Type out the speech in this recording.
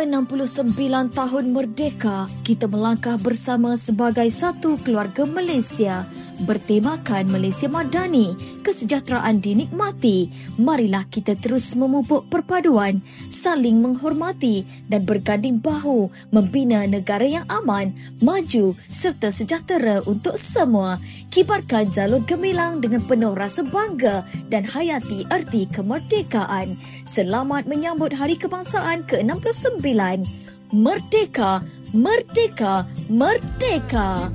69 tahun merdeka, kita melangkah bersama sebagai satu keluarga Malaysia. Bertemakan Malaysia Madani, kesejahteraan dinikmati. Marilah kita terus memupuk perpaduan, saling menghormati dan berganding bahu membina negara yang aman, maju serta sejahtera untuk semua. Kibarkan jalur gemilang dengan penuh rasa bangga dan hayati erti kemerdekaan. Selamat menyambut Hari Kebangsaan ke-69. Merdeka, merdeka, merdeka.